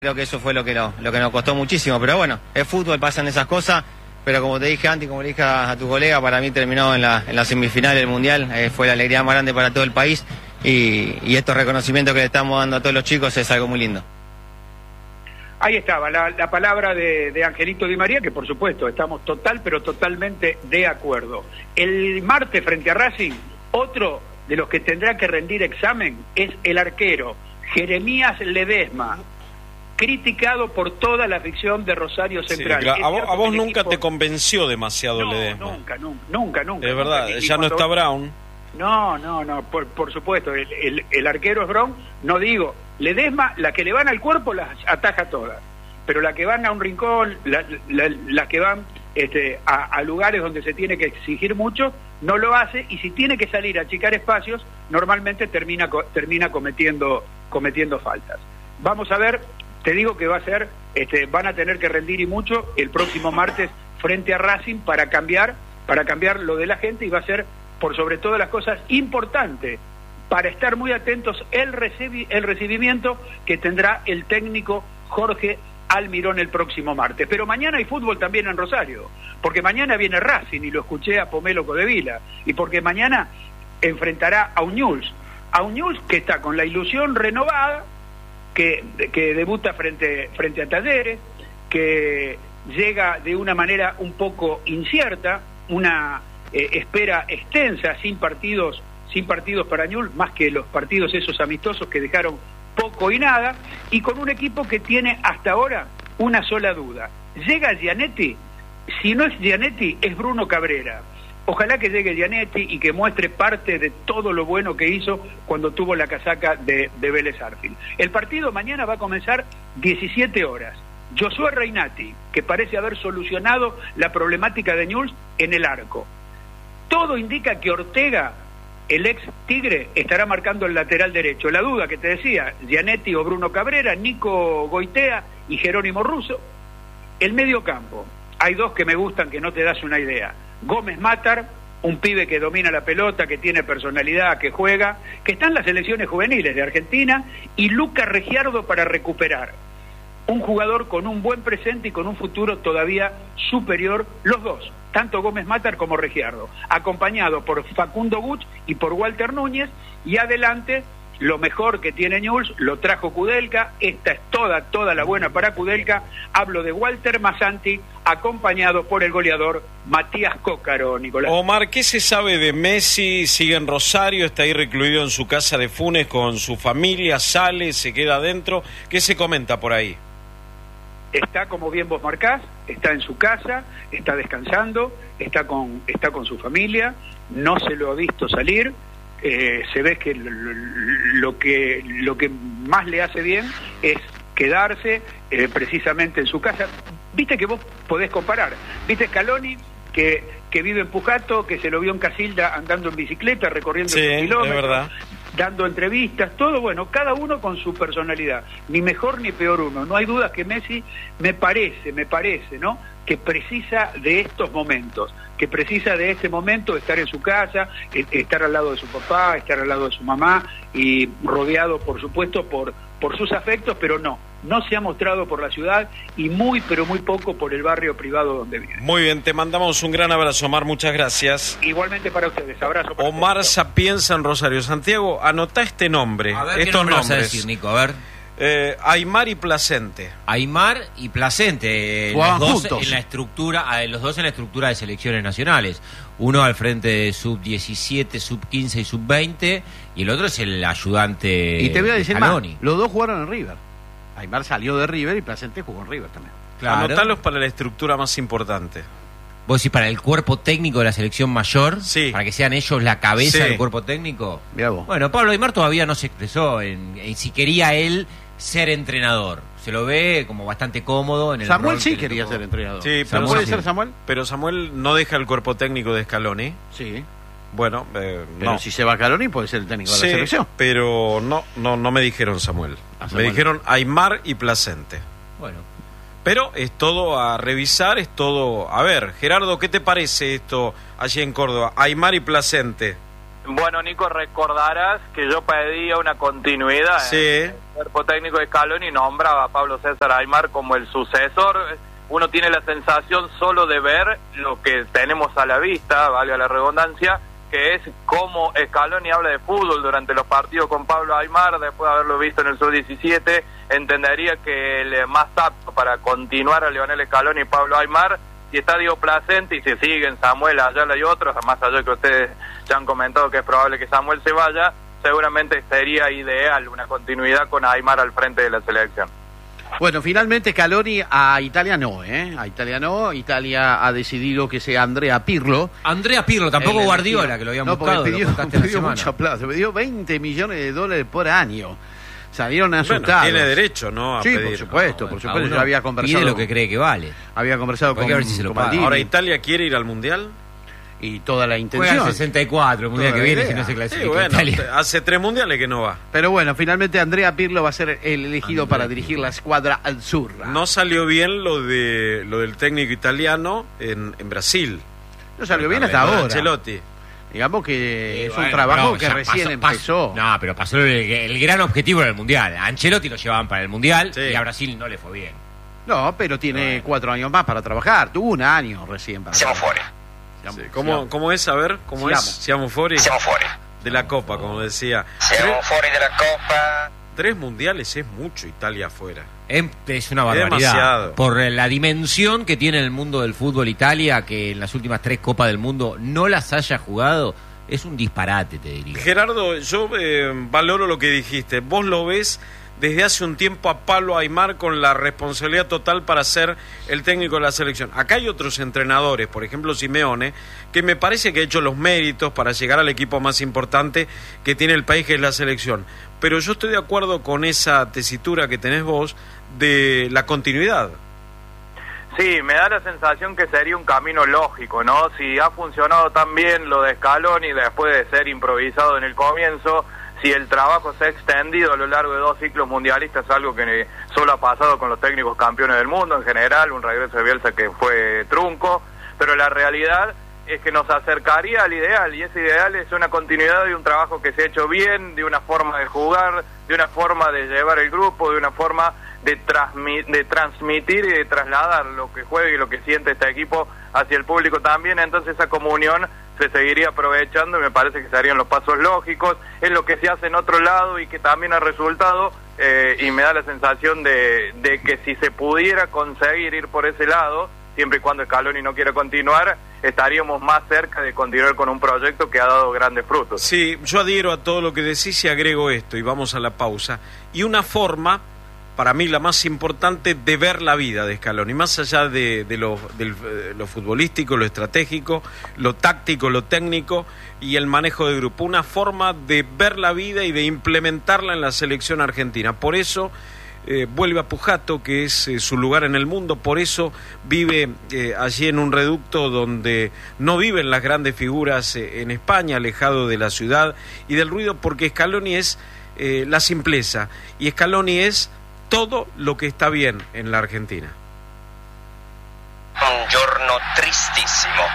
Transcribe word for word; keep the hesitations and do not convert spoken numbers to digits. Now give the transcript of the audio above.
Creo que eso fue lo que, no, lo que nos costó muchísimo, pero bueno, es fútbol, pasan esas cosas, pero como te dije antes, como le dije a, a tu colega, para mí terminó en la, en la semifinal del Mundial, eh, fue la alegría más grande para todo el país y, y estos reconocimientos que le estamos dando a todos los chicos es algo muy lindo. Ahí estaba la, la palabra de, de Angelito Di María, que por supuesto estamos total, pero totalmente de acuerdo. El martes frente a Racing, otro de los que tendrá que rendir examen es el arquero Jeremías Ledesma, criticado por toda la afición de Rosario Central. Sí, claro. A vos, a vos nunca equipo... te convenció demasiado no, Ledesma. Nunca, nunca, nunca, nunca. Es verdad, nunca. ya no está Brown. No, no, no, por, por supuesto, el, el, el arquero es Brown, no digo, Ledesma, la que le van al cuerpo las ataja todas, pero la que van a un rincón, las la, la que van este, a, a lugares donde se tiene que exigir mucho, no lo hace, y si tiene que salir a achicar espacios, normalmente termina, termina cometiendo, cometiendo faltas. Vamos a ver. Te digo que va a ser, este, van a tener que rendir y mucho el próximo martes frente a Racing para cambiar, para cambiar lo de la gente, y va a ser, por sobre todas las cosas, importante para estar muy atentos el, recibi el recibimiento que tendrá el técnico Jorge Almirón el próximo martes. Pero mañana hay fútbol también en Rosario, porque mañana viene Racing, y lo escuché a Pomelo Codevila, y porque mañana enfrentará a un Newell's, a un Newell's que está con la ilusión renovada, Que, que debuta frente, frente a Talleres, que llega de una manera un poco incierta, una eh, espera extensa, sin partidos, sin partidos para Newell's, más que los partidos esos amistosos que dejaron poco y nada, y con un equipo que tiene hasta ahora una sola duda. ¿Llega Gianetti? Si no es Gianetti, es Bruno Cabrera. Ojalá que llegue Gianetti y que muestre parte de todo lo bueno que hizo cuando tuvo la casaca de, de Vélez Sarsfield. El partido mañana va a comenzar diecisiete horas. Josué Reinati, que parece haber solucionado la problemática de Newell's en el arco. Todo indica que Ortega, el ex Tigre, estará marcando el lateral derecho. La duda que te decía, Gianetti o Bruno Cabrera, Nico Goitea y Jerónimo Russo. El medio campo, hay dos que me gustan que no te das una idea. Gómez Matar, un pibe que domina la pelota, que tiene personalidad, que juega, que está en las selecciones juveniles de Argentina, y Lucas Regiardo para recuperar. Un jugador con un buen presente y con un futuro todavía superior, los dos, tanto Gómez Matar como Regiardo, acompañado por Facundo Guch y por Walter Núñez, y adelante lo mejor que tiene Newell's lo trajo Kudelka. Esta es toda, toda la buena para Kudelka. Hablo de Walter Masanti, acompañado por el goleador Matías Cócaro, Nicolás. Omar, ¿qué se sabe de Messi? Sigue en Rosario, está ahí recluido en su casa de Funes con su familia, sale, se queda adentro. ¿Qué se comenta por ahí? Está, como bien vos marcás, está en su casa, está descansando, está con, está con su familia, no se lo ha visto salir. Eh, se ve que lo, lo que lo que más le hace bien es quedarse eh, precisamente en su casa. Viste que vos podés comparar, viste Scaloni que, que vive en Pujato, que se lo vio en Casilda andando en bicicleta, recorriendo sí, kilómetros, es verdad, dando entrevistas, todo bueno, cada uno con su personalidad, ni mejor ni peor uno. No hay dudas que Messi, me parece, me parece, ¿no?, que precisa de estos momentos, que precisa de este momento, estar en su casa, estar al lado de su papá, estar al lado de su mamá, y rodeado, por supuesto, por, por sus afectos, pero no, no se ha mostrado por la ciudad, y muy, pero muy poco por el barrio privado donde vive. Muy bien, te mandamos un gran abrazo, Omar, muchas gracias. Igualmente para ustedes, abrazo para Omar ustedes. Sapienza en Rosario. Santiago, anotá este nombre, a ver, estos ¿qué nombre nombres. vas a decir, Nico? A ver. Eh, Aymar y Placente. Aymar y Placente, eh, los dos en la estructura, eh, los dos en la estructura de selecciones nacionales. Uno al frente de sub diecisiete, sub quince y sub veinte, y el otro es el ayudante. Y te voy a decir más, Scaloni. los dos jugaron en River. Aymar salió de River y Placente jugó en River también. Claro. Anotalos para la estructura más importante. ¿Vos decís para el cuerpo técnico de la selección mayor? Sí. Para que sean ellos la cabeza Sí. del cuerpo técnico. Mirá vos. Bueno, Pablo Aymar todavía no se expresó en, en si quería él ser entrenador. Se lo ve como bastante cómodo en el Samuel rol sí que le quería tocó. ser entrenador. Sí, pero ¿Samuel ¿Puede sí. ser Samuel? Pero Samuel no deja el cuerpo técnico de Scaloni. Sí. Bueno, eh, Pero no. si se va a Scaloni puede ser el técnico de Sí, la selección. pero no, no, no me dijeron Samuel. A Me Samuel. dijeron Aymar y Placente. Bueno, Pero es todo a revisar, es todo... A ver, Gerardo, ¿qué te parece esto allí en Córdoba? Aymar y Placente. Bueno, Nico, recordarás que yo pedía una continuidad sí. en el cuerpo técnico de Scaloni y nombraba a Pablo César Aimar como el sucesor. Uno tiene la sensación solo de ver lo que tenemos a la vista, valga la redundancia, que es cómo Scaloni habla de fútbol durante los partidos con Pablo Aimar, después de haberlo visto en el sub diecisiete, entendería que el más apto para continuar a Lionel Scaloni y Pablo Aimar, si está Diego Placente y si siguen Samuel, Ayala y otros, más allá de que ustedes ya han comentado que es probable que Samuel se vaya, seguramente sería ideal una continuidad con Aimar al frente de la selección. Bueno, finalmente Scaloni a Italia no, ¿eh? A Italia no, Italia ha decidido que sea Andrea Pirlo. Andrea Pirlo, tampoco Guardiola, que lo habían no, buscado. Pidió, lo pidió mucha plata, pidió veinte millones de dólares por año. Salieron asustados. Bueno, tiene derecho, ¿no? A sí, pedir. por supuesto, por supuesto. Yo había conversado. Pide lo que cree que vale. Había conversado con, ver si se lo con Ahora, ¿Italia quiere ir al Mundial? Y toda la intención. Juega el sesenta y cuatro, el mundial que viene, si no se clasifica. Sí, bueno, Italia. hace tres mundiales que no va. Pero bueno, finalmente Andrea Pirlo va a ser el elegido Andrea para dirigir la escuadra azzurra. No salió bien lo de lo del técnico italiano en, en Brasil. No salió bien hasta ahora. Ancelotti. Digamos que Sí, es bueno, un trabajo no, que recién pasó, empezó. Pasó, no, pero pasó el, el gran objetivo del mundial. A Ancelotti lo llevaban para el mundial sí. y a Brasil no le fue bien. No, pero tiene bueno. cuatro años más para trabajar. Tuvo un año recién para Siamo trabajar. fuori. Sí, ¿Cómo, ¿Cómo es? A ver, ¿cómo Siamo. es? Siamo fuori. Siamo fuori. De la Copa, como decía. Siamo Tres, fuori de la Copa. tres mundiales es mucho Italia afuera. Es, es una Es barbaridad. demasiado. Por la dimensión que tiene el mundo del fútbol Italia, que en las últimas tres Copas del Mundo no las haya jugado, es un disparate, te diría. Gerardo, yo eh, valoro lo que dijiste. Vos lo ves desde hace un tiempo a Pablo Aimar con la responsabilidad total para ser el técnico de la selección. Acá hay otros entrenadores, por ejemplo Simeone, que me parece que ha hecho los méritos para llegar al equipo más importante que tiene el país, que es la selección. Pero yo estoy de acuerdo con esa tesitura que tenés vos de la continuidad. Sí, me da la sensación que sería un camino lógico, ¿no? Si ha funcionado tan bien lo de Scaloni después de ser improvisado en el comienzo, si el trabajo se ha extendido a lo largo de dos ciclos mundialistas, algo que solo ha pasado con los técnicos campeones del mundo en general, un regreso de Bielsa que fue trunco, pero la realidad es que nos acercaría al ideal, y ese ideal es una continuidad de un trabajo que se ha hecho bien, de una forma de jugar, de una forma de llevar el grupo, de una forma de, transmi- de transmitir y de trasladar lo que juega y lo que siente este equipo hacia el público también. Entonces esa comunión se seguiría aprovechando y me parece que serían los pasos lógicos, es lo que se hace en otro lado y que también ha resultado, eh, y me da la sensación de, de que si se pudiera conseguir ir por ese lado, siempre y cuando Scaloni no quiera continuar, estaríamos más cerca de continuar con un proyecto que ha dado grandes frutos. Sí, yo adhiero a todo lo que decís y agrego esto, y vamos a la pausa. Y una forma, para mí la más importante, de ver la vida de Scaloni, más allá de, de, lo, de lo futbolístico, lo estratégico, lo táctico, lo técnico y el manejo de grupo. Una forma de ver la vida y de implementarla en la selección argentina. Por eso eh, vuelve a Pujato, que es eh, su lugar en el mundo. Por eso vive eh, allí en un reducto donde no viven las grandes figuras eh, en España, alejado de la ciudad y del ruido, porque Scaloni es eh, la simpleza y Scaloni es todo lo que está bien en la Argentina. Un giorno tristissimo.